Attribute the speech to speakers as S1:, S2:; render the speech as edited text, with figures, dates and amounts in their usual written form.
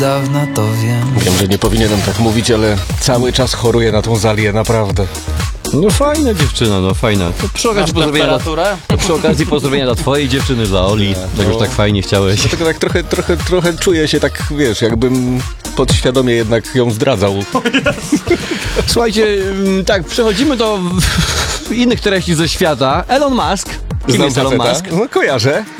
S1: Dawno to wiem.
S2: Wiem, że nie powinienem tak mówić, ale cały czas choruję na tą Zalię, naprawdę.
S3: No fajna dziewczyna, no fajna. To przy okazji pozdrowienia przy okazji pozdrowienia dla twojej dziewczyny, dla Oli. Tak już tak fajnie chciałeś.
S2: Dlatego tak trochę czuję się tak, wiesz, jakbym podświadomie jednak ją zdradzał.
S3: Słuchajcie, tak, przechodzimy do innych treści ze świata. Elon Musk. Kim jest Elon Musk?
S2: No kojarzę.